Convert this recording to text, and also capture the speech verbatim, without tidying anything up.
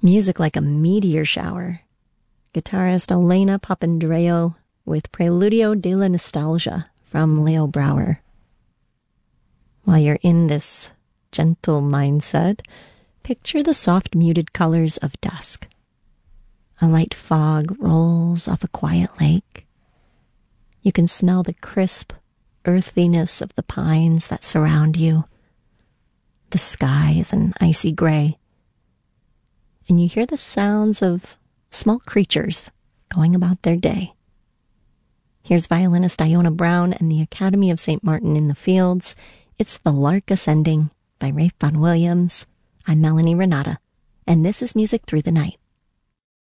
Music like a meteor shower. Guitarist Elena Papandreou with Preludio de la Nostalgia from Leo Brouwer. While you're in this gentle mindset, picture the soft muted colors of dusk. A light fog rolls off a quiet lake. You can smell the crisp earthiness of the pines that surround you. The sky is an icy gray. And you hear the sounds of small creatures going about their day. Here's violinist Iona Brown and the Academy of Saint Martin in the Fields. It's The Lark Ascending by Ralph Vaughan Williams. I'm Melanie Renata, and this is Music Through the Night.